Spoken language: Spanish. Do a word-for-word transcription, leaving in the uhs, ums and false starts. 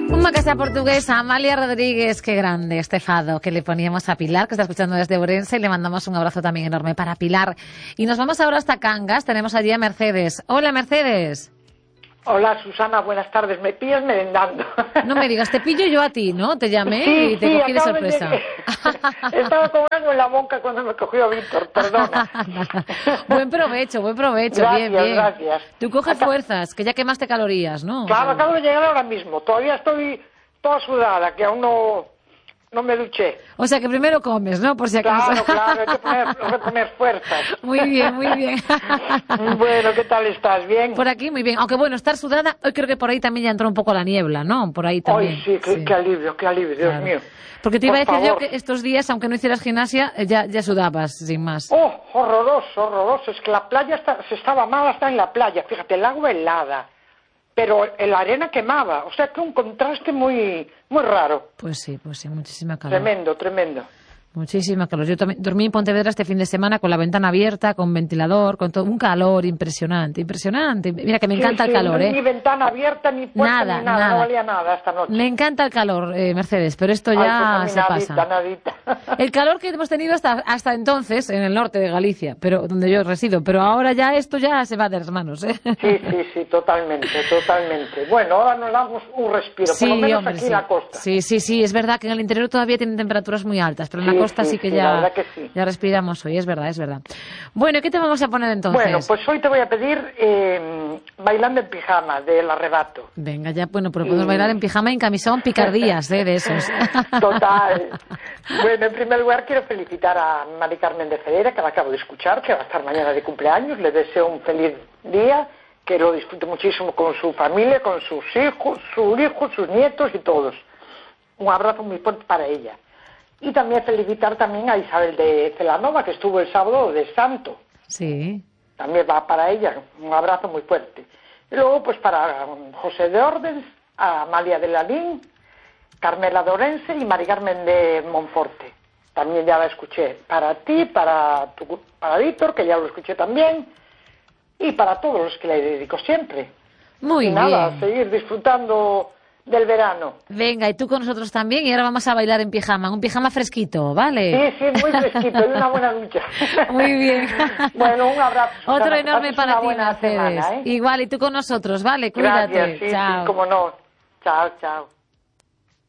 Una casa portuguesa, Amalia Rodríguez, qué grande este fado que le poníamos a Pilar, que está escuchando desde Ourense, y le mandamos un abrazo también enorme para Pilar. Y nos vamos ahora hasta Cangas, tenemos allí a Mercedes. Hola, Mercedes. Hola, Susana, buenas tardes. Me pillas merendando. No me digas, te pillo yo a ti, ¿no? Te llamé sí, y te sí, cogí de sorpresa. De... Estaba con algo en la boca cuando me cogió Víctor, perdona. Buen provecho, buen provecho, gracias, bien, bien. Gracias, Tú coges Acá... fuerzas, que ya quemaste calorías, ¿no? Claro, acabo de llegar ahora mismo. Todavía estoy toda sudada, que aún no... No me duché. O sea, que primero comes, ¿no? Por si acaso. Claro, claro, hay que poner, reponer fuerzas. Muy bien, muy bien. Bueno, ¿qué tal estás? ¿Bien? Por aquí, muy bien. Aunque bueno, estar sudada, hoy creo que por ahí también ya entró un poco la niebla, ¿no? Por ahí también. Ay, sí, qué, sí. qué alivio, qué alivio, Dios claro. mío. Porque te iba por a decir favor. yo que estos días, aunque no hicieras gimnasia, ya, ya sudabas, sin más. Oh, horroroso, horroroso. Es que la playa está, se estaba mal hasta en la playa. Fíjate, el agua helada. Pero la arena quemaba, o sea que un contraste muy muy raro. Pues sí, pues sí, muchísima calor. Tremendo, tremendo. Muchísima calor. Yo también dormí en Pontevedra este fin de semana con la ventana abierta, con ventilador, con todo un calor impresionante, impresionante. Mira que me sí, encanta sí, el calor, ¿eh? Ni ventana abierta, ni puerta, nada, ni nada, nada, no valía nada esta noche. Me encanta el calor, eh, Mercedes, pero esto ya Ay, pues se nadita, pasa. Nadita. El calor que hemos tenido hasta hasta entonces en el norte de Galicia, pero donde yo resido, pero ahora ya esto ya se va de las manos, ¿eh? Sí, sí, sí, totalmente, totalmente. Bueno, ahora nos damos un respiro, sí, por lo menos hombre, aquí sí. en la costa. Sí, sí, sí, es verdad que en el interior todavía tienen temperaturas muy altas, pero en sí, la costa sí, sí que sí, ya... La verdad que sí. Ya respiramos hoy, es verdad, es verdad. Bueno, ¿y qué te vamos a poner entonces? Bueno, pues hoy te voy a pedir eh, Bailando en pijama, del Arrebato. Venga, ya, bueno, pero podemos y... bailar en pijama y en camisón, picardías, ¿eh? De esos. Total. Bueno, en primer lugar quiero felicitar a Mari Carmen de Ferreira, que la acabo de escuchar, que va a estar mañana de cumpleaños. Le deseo un feliz día, que lo disfrute muchísimo con su familia, con sus hijos, sus hijos, sus nietos y todos. Un abrazo muy fuerte para ella. Y también felicitar también a Isabel de Celanova, que estuvo el sábado de Santo. Sí. También va para ella, un abrazo muy fuerte. Y luego, pues para José de Ordens, a Amalia de Lalín, Carmela de Orense y Mari Carmen de Monforte. También ya la escuché. Para ti, para, tu, para Víctor, que ya lo escuché también, y para todos los que le dedico siempre. Muy y bien. Y nada, seguir disfrutando del verano. Venga, y tú con nosotros también, y ahora vamos a bailar en pijama, un pijama fresquito, ¿vale? Sí, sí, muy fresquito, y una buena ducha. Muy bien. Bueno, un abrazo. Otro Susana, enorme para ti, Mercedes. Semana, ¿eh? Igual, y tú con nosotros, ¿vale? Cuídate. Gracias, sí, chao. sí, cómo no. Chao, chao.